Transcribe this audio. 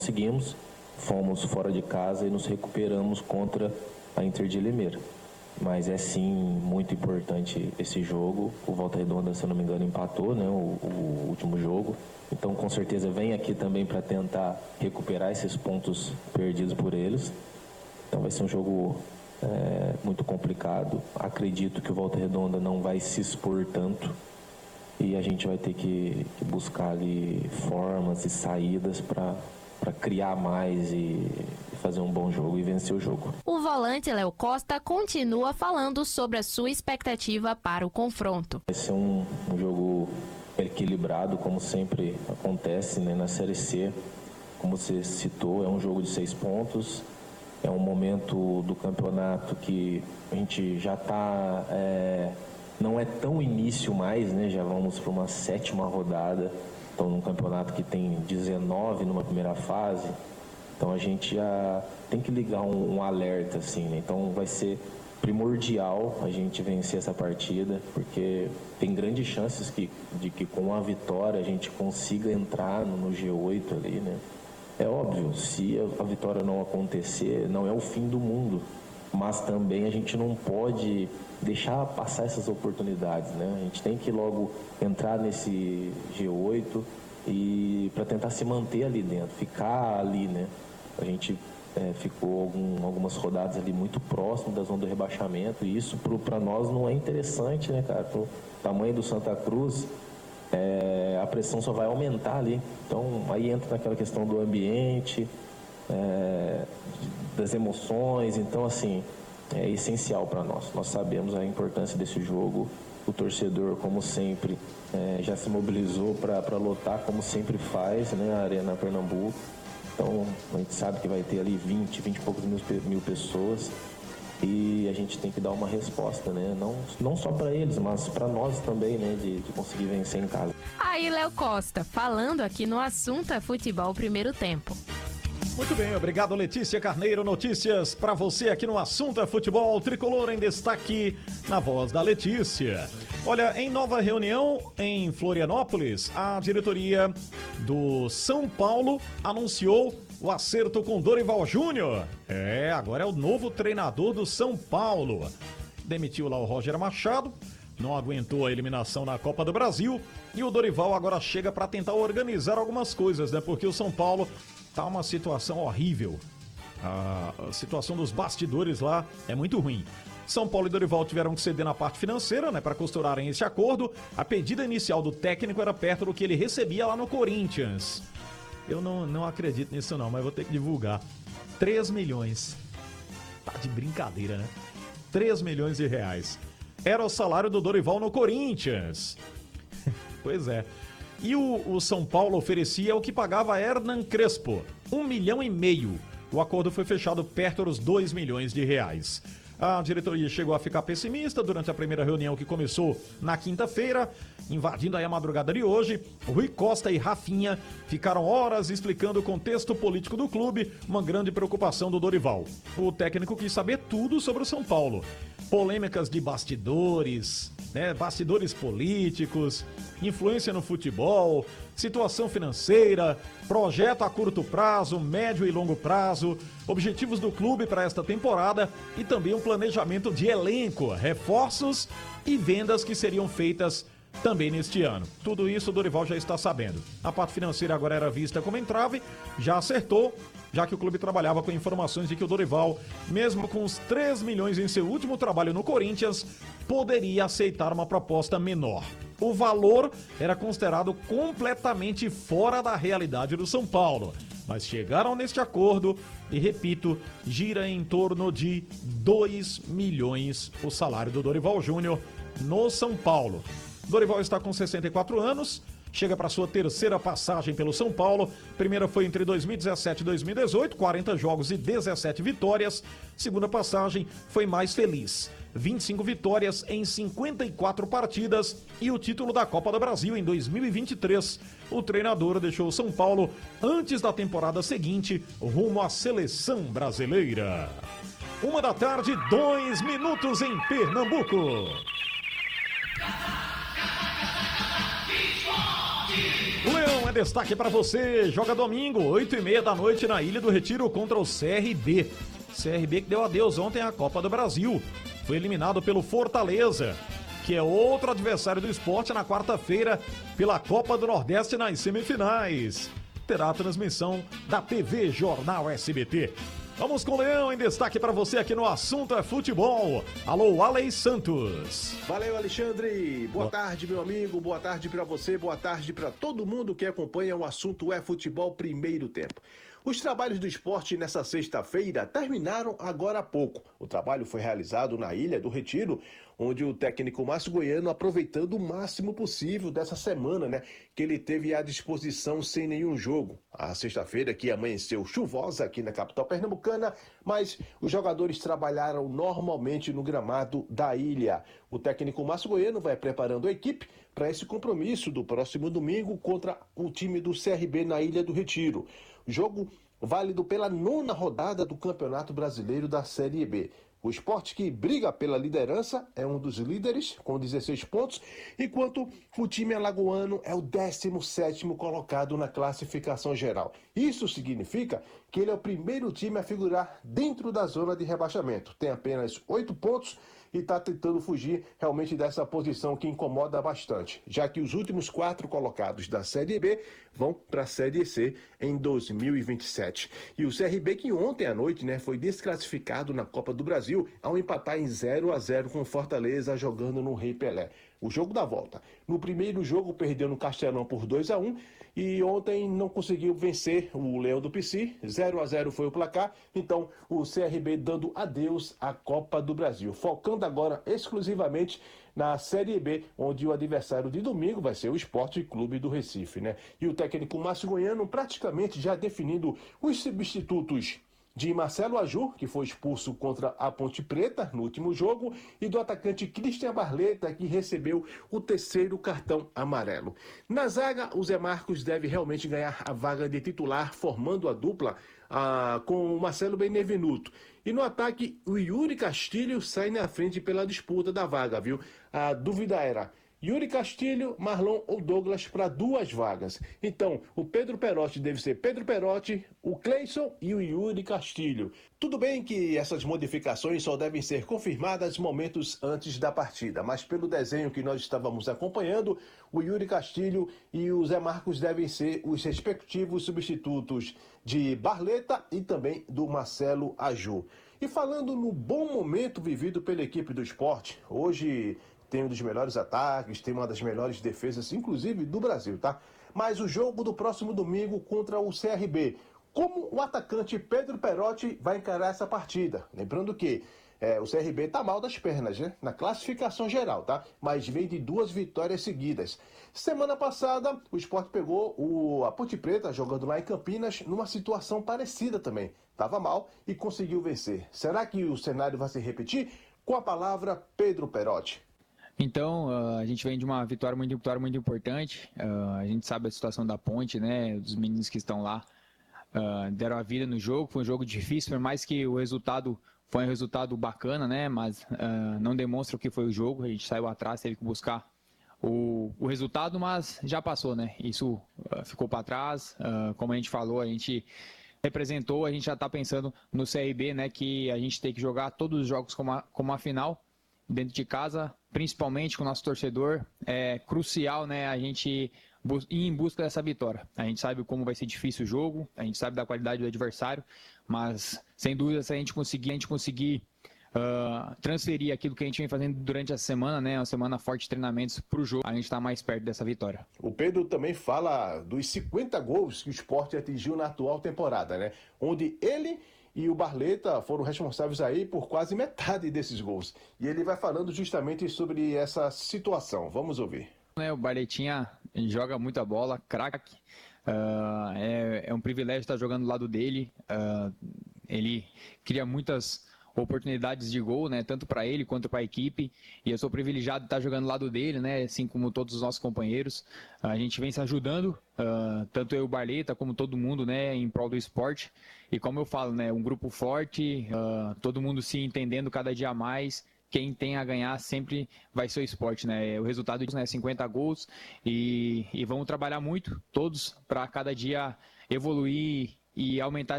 Seguimos, fomos fora de casa e nos recuperamos contra a Inter de Limeira. Mas é sim muito importante esse jogo. O Volta Redonda, se eu não me engano, empatou, né, o último jogo. Então, com certeza, vem aqui também para tentar recuperar esses pontos perdidos por eles. Então, vai ser um jogo muito complicado. Acredito que o Volta Redonda não vai se expor tanto. E a gente vai ter que buscar ali formas e saídas para criar mais e fazer um bom jogo e vencer o jogo. O volante Léo Costa continua falando sobre a sua expectativa para o confronto. Vai ser um jogo equilibrado, como sempre acontece, né, na Série C. Como você citou, é um jogo de 6 pontos. É um momento do campeonato que a gente já está... não é tão início mais, né? Já vamos para uma 7ª rodada. Então, num campeonato que tem 19 numa primeira fase, então a gente já tem que ligar um alerta, assim, né? Então vai ser primordial a gente vencer essa partida, porque tem grandes chances de que com a vitória a gente consiga entrar no G8 ali, né? É óbvio, se a vitória não acontecer, não é o fim do mundo, mas também a gente não pode deixar passar essas oportunidades, né? A gente tem que logo entrar nesse G8 e para tentar se manter ali dentro, ficar ali, né? A gente ficou algumas rodadas ali muito próximo da zona do rebaixamento e isso para nós não é interessante, né, cara? Pro tamanho do Santa Cruz, a pressão só vai aumentar ali. Então aí entra naquela questão do ambiente, das emoções. Então, assim, é essencial para nós. Nós sabemos a importância desse jogo. O torcedor, como sempre, já se mobilizou para lotar, como sempre faz, né, a Arena Pernambuco. Então, a gente sabe que vai ter ali 20 e poucos mil pessoas e a gente tem que dar uma resposta, né? Não só para eles, mas para nós também, né, de conseguir vencer em casa. Aí, Léo Costa, falando aqui no Assunto é Futebol Primeiro Tempo. Muito bem, obrigado Letícia Carneiro. Notícias para você aqui no Assunto é Futebol, Tricolor em destaque na voz da Letícia. Olha, em nova reunião em Florianópolis, a diretoria do São Paulo anunciou o acerto com Dorival Júnior. Agora é o novo treinador do São Paulo. Demitiu lá o Roger Machado, não aguentou a eliminação na Copa do Brasil e o Dorival agora chega para tentar organizar algumas coisas, né? Porque o São Paulo tá uma situação horrível. A situação dos bastidores lá é muito ruim. São Paulo e Dorival tiveram que ceder na parte financeira, né, para costurarem esse acordo. A pedida inicial do técnico era perto do que ele recebia lá no Corinthians. Eu não acredito nisso não, mas vou ter que divulgar. 3 milhões. Tá de brincadeira, né? 3 milhões de reais. Era o salário do Dorival no Corinthians. Pois é. E o São Paulo oferecia o que pagava Hernan Crespo, 1,5 milhão. O acordo foi fechado perto dos 2 milhões de reais. A diretoria chegou a ficar pessimista durante a primeira reunião que começou na quinta-feira, invadindo aí a madrugada de hoje. Rui Costa e Rafinha ficaram horas explicando o contexto político do clube, uma grande preocupação do Dorival. O técnico quis saber tudo sobre o São Paulo. Polêmicas de bastidores, né? Bastidores políticos, influência no futebol, situação financeira, projeto a curto prazo, médio e longo prazo, objetivos do clube para esta temporada e também um planejamento de elenco, reforços e vendas que seriam feitas também neste ano. Tudo isso o Dorival já está sabendo. A parte financeira agora era vista como entrave, já acertou, já que o clube trabalhava com informações de que o Dorival, mesmo com os 3 milhões em seu último trabalho no Corinthians, poderia aceitar uma proposta menor. O valor era considerado completamente fora da realidade do São Paulo, mas chegaram neste acordo e, repito, gira em torno de 2 milhões o salário do Dorival Júnior no São Paulo. Dorival está com 64 anos, chega para sua terceira passagem pelo São Paulo. Primeira foi entre 2017 e 2018, 40 jogos e 17 vitórias. Segunda passagem foi mais feliz, 25 vitórias em 54 partidas e o título da Copa do Brasil em 2023. O treinador deixou o São Paulo antes da temporada seguinte, rumo à seleção brasileira. 1h, 2 minutos em Pernambuco. Leão é destaque para você. Joga domingo, 8h30 da noite na Ilha do Retiro contra o CRB. CRB que deu adeus ontem à Copa do Brasil. Foi eliminado pelo Fortaleza, que é outro adversário do Sport na quarta-feira pela Copa do Nordeste nas semifinais. Terá a transmissão da TV Jornal SBT. Vamos com o Leão em destaque para você aqui no Assunto é Futebol. Alô, Alei Santos. Valeu, Alexandre. Boa tarde, meu amigo. Boa tarde para você. Boa tarde para todo mundo que acompanha o Assunto é Futebol primeiro tempo. Os trabalhos do Sport nessa sexta-feira terminaram agora há pouco. O trabalho foi realizado na Ilha do Retiro, onde o técnico Márcio Goiano, aproveitando o máximo possível dessa semana, que ele teve à disposição sem nenhum jogo. A sexta-feira que amanheceu chuvosa aqui na capital pernambucana, mas os jogadores trabalharam normalmente no gramado da ilha. O técnico Márcio Goiano vai preparando a equipe para esse compromisso do próximo domingo contra o time do CRB na Ilha do Retiro. Jogo válido pela 9ª rodada do Campeonato Brasileiro da Série B. O Sport, que briga pela liderança, é um dos líderes, com 16 pontos, enquanto o time alagoano é o 17º colocado na classificação geral. Isso significa que ele é o primeiro time a figurar dentro da zona de rebaixamento. Tem apenas 8 pontos e está tentando fugir realmente dessa posição que incomoda bastante, já que os últimos 4 colocados da Série B vão para a Série C em 2027. E o CRB, que ontem à noite foi desclassificado na Copa do Brasil ao empatar em 0-0 com Fortaleza jogando no Rei Pelé. O jogo da volta. No primeiro jogo perdeu no Castelão por 2-1 e ontem não conseguiu vencer o Leão do Pici. 0-0 foi o placar. Então o CRB dando adeus à Copa do Brasil. Focando agora exclusivamente na Série B, onde o adversário de domingo vai ser o Sport Clube do Recife, E o técnico Márcio Goiano praticamente já definindo os substitutos de Marcelo Aju, que foi expulso contra a Ponte Preta no último jogo, e do atacante Christian Barleta, que recebeu o 3º cartão amarelo. Na zaga, o Zé Marcos deve realmente ganhar a vaga de titular, formando a dupla com o Marcelo Benevenuto. E no ataque, o Yuri Castilho sai na frente pela disputa da vaga, viu? A dúvida era Yuri Castilho, Marlon ou Douglas para 2 vagas. Então, o Pedro Perotti deve ser Pedro Perotti, o Cleison e o Yuri Castilho. Tudo bem que essas modificações só devem ser confirmadas momentos antes da partida, mas pelo desenho que nós estávamos acompanhando, o Yuri Castilho e o Zé Marcos devem ser os respectivos substitutos de Barleta e também do Marcelo Aju. E falando no bom momento vivido pela equipe do Sport, hoje tem um dos melhores ataques, tem uma das melhores defesas, inclusive do Brasil, Mas o jogo do próximo domingo contra o CRB, como o atacante Pedro Perotti vai encarar essa partida? Lembrando que o CRB tá mal das pernas, na classificação geral, Mas vem de 2 vitórias seguidas. Semana passada, o Sport pegou a Ponte Preta, jogando lá em Campinas, numa situação parecida também. Tava mal e conseguiu vencer. Será que o cenário vai se repetir? Com a palavra, Pedro Perotti. Então, a gente vem de uma vitória muito importante. A gente sabe a situação da Ponte, dos meninos que estão lá. Deram a vida no jogo, foi um jogo difícil, por mais que o resultado foi um resultado bacana, mas não demonstra o que foi o jogo. A gente saiu atrás, teve que buscar o resultado, mas já passou, Isso ficou para trás. Como a gente falou, a gente representou, a gente já está pensando no CRB, que a gente tem que jogar todos os jogos como uma final, dentro de casa, principalmente com o nosso torcedor. É crucial, a gente ir em busca dessa vitória. A gente sabe como vai ser difícil o jogo, a gente sabe da qualidade do adversário, mas sem dúvida se a gente conseguir transferir aquilo que a gente vem fazendo durante a semana, uma semana forte de treinamentos para o jogo, a gente está mais perto dessa vitória. O Pedro também fala dos 50 gols que o Sport atingiu na atual temporada, onde ele e o Barleta foram responsáveis aí por quase metade desses gols. E ele vai falando justamente sobre essa situação. Vamos ouvir. O Barletinha joga muita bola, craque. É um privilégio estar jogando do lado dele. Ele cria muitas oportunidades de gol, tanto para ele quanto para a equipe, e eu sou privilegiado de estar jogando do lado dele, assim como todos os nossos companheiros. A gente vem se ajudando, tanto eu e o Barleta, como todo mundo, em prol do esporte, e como eu falo, um grupo forte, todo mundo se entendendo cada dia mais, quem tem a ganhar sempre vai ser o esporte, né? O resultado disso é 50 gols e vamos trabalhar muito, todos, para cada dia evoluir e aumentar